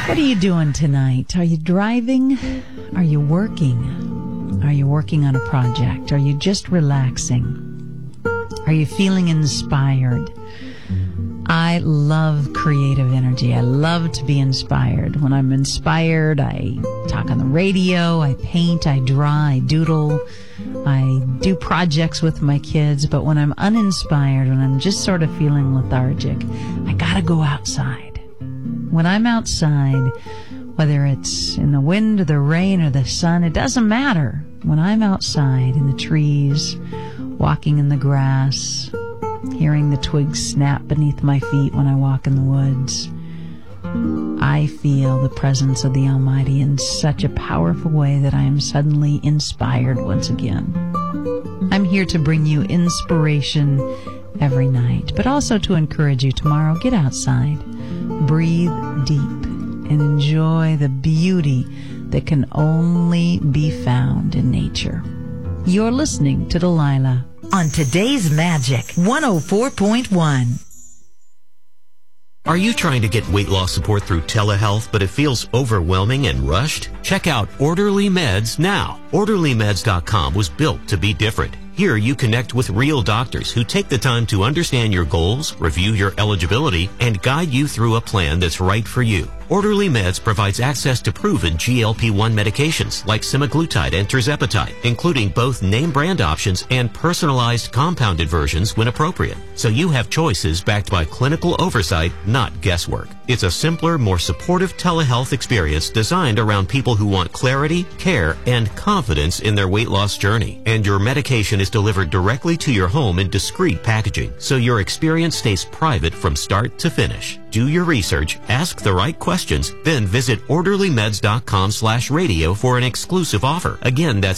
What are you doing tonight? Are you driving? Are you working? Are you working on a project? Are you just relaxing? Are you feeling inspired? I love creative energy. I love to be inspired. When I'm inspired, I talk on the radio, I paint, I draw, I doodle, I do projects with my kids. But when I'm uninspired, when I'm just sort of feeling lethargic, I gotta go outside. When I'm outside, whether it's in the wind or the rain or the sun, it doesn't matter. When I'm outside in the trees, walking in the grass, hearing the twigs snap beneath my feet when I walk in the woods, I feel the presence of the Almighty in such a powerful way that I am suddenly inspired once again. I'm here to bring you inspiration every night, but also to encourage you tomorrow. Get outside, breathe deep, and enjoy the beauty that can only be found in nature. You're listening to Delilah on Today's Magic 104.1. Are you trying to get weight loss support through telehealth, but it feels overwhelming and rushed? Check out Orderly Meds now. OrderlyMeds.com was built to be different. Here you connect with real doctors who take the time to understand your goals, review your eligibility, and guide you through a plan that's right for you. Orderly Meds provides access to proven GLP-1 medications like semaglutide and tirzepatide, including both name brand options and personalized compounded versions when appropriate. So you have choices backed by clinical oversight, not guesswork. It's a simpler, more supportive telehealth experience designed around people who want clarity, care, and confidence in their weight loss journey. And your medication is delivered directly to your home in discreet packaging, so your experience stays private from start to finish. Do your research, ask the right questions, then visit orderlymeds.com/radio for an exclusive offer. Again, that's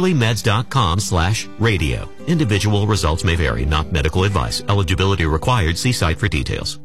orderlymeds.com/radio. Individual results may vary, not medical advice. Eligibility required. See site for details.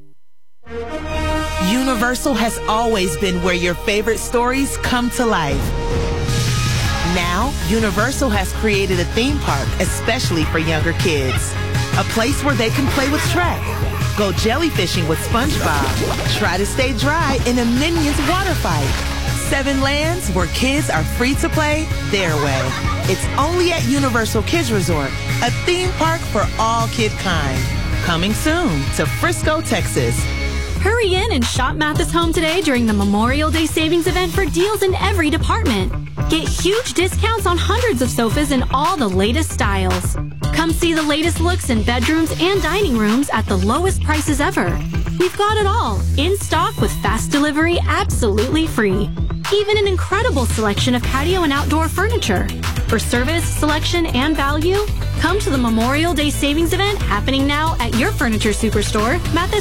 Universal has always been where your favorite stories come to life. Now, Universal has created a theme park especially for younger kids. A place where they can play with Shrek, go jellyfishing with SpongeBob, try to stay dry in a Minions water fight. 7 lands where kids are free to play their way. It's only at Universal Kids Resort, a theme park for all kid kind. Coming soon to Frisco, Texas. Hurry in and shop Mathis Home today during the Memorial Day savings event for deals in every department. Get huge discounts on hundreds of sofas in all the latest styles. Come see the latest looks in bedrooms and dining rooms at the lowest prices ever. We've got it all, in stock with fast delivery absolutely free. Even an incredible selection of patio and outdoor furniture. For service, selection, and value, come to the Memorial Day savings event happening now at your furniture superstore, Mathis